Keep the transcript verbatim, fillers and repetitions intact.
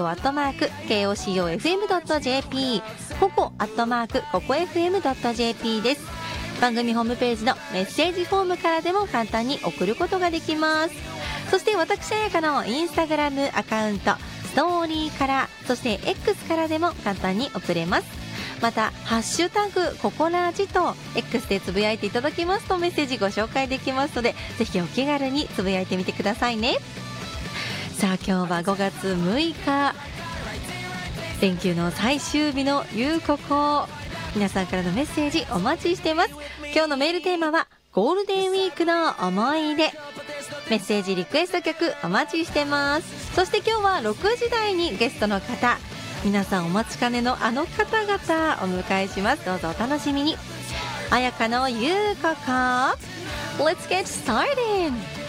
コアットマーク ケーオーシーオーエフエムドットジェーピー ココアットマークココエフエムドットジェーピー です。番組ホームページのメッセージフォームからでも簡単に送ることができます。そして私彩香のインスタグラムアカウントストーリーから、そして X からでも簡単に送れます。またハッシュタグココラジと X でつぶやいていただきますとメッセージご紹介できますので、ぜひお気軽につぶやいてみてくださいね。さあ今日はごがつむいか、連休の最終日の夕ここ、皆さんからのメッセージお待ちしてます。今日のメールテーマはゴールデンウィークの思い出、メッセージリクエスト曲お待ちしてます。そして今日はろくじ台にゲストの方、皆さんお待ちかねのあの方々お迎えします。どうぞお楽しみに。彩香の夕ここ Let's get started!